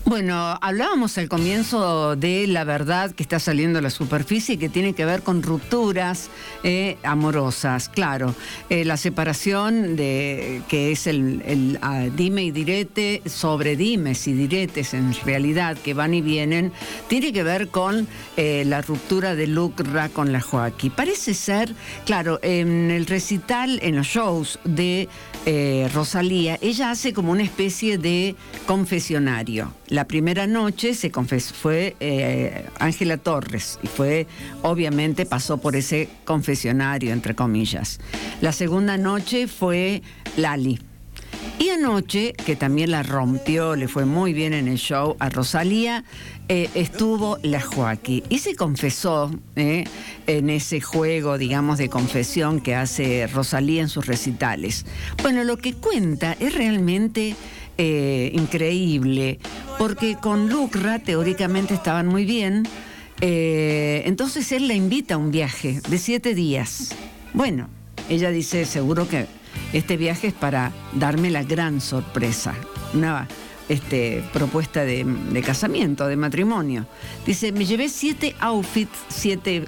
Bueno, hablábamos al comienzo de la verdad que está saliendo a la superficie y que tiene que ver con rupturas amorosas. Claro, la separación que es el dime y direte sobre dimes y diretes en realidad que van y vienen, tiene que ver con la ruptura de Lucra con la Joaquí. Parece ser, claro, en el recital, en los shows de Rosalía, ella hace como una especie de confesionario. La primera noche fue Ángela Torres y obviamente pasó por ese confesionario, entre comillas. La segunda noche fue Lali. Y anoche, que también la rompió, le fue muy bien en el show a Rosalía, estuvo la Joaquí y se confesó en ese juego, digamos, de confesión que hace Rosalía en sus recitales. Bueno, lo que cuenta es realmente increíble, porque con Lucra teóricamente estaban muy bien, entonces él la invita a un viaje de 7 días. Bueno, ella dice, seguro que este viaje es para darme la gran sorpresa, una propuesta de casamiento, de matrimonio. Dice, me llevé 7 outfits, 7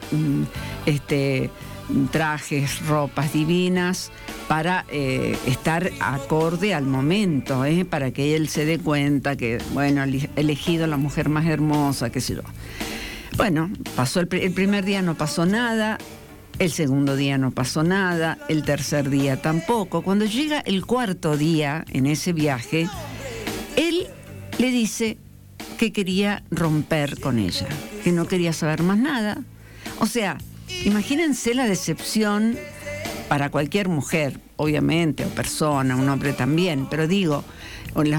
trajes, ropas divinas para estar acorde al momento, para que él se dé cuenta que, bueno, he elegido a la mujer más hermosa, qué sé yo. Bueno, pasó el primer día, no pasó nada. El segundo día no pasó nada, el tercer día tampoco. Cuando llega el cuarto día en ese viaje, él le dice que quería romper con ella, que no quería saber más nada. O sea, imagínense la decepción para cualquier mujer, obviamente, o persona, un hombre también, pero digo,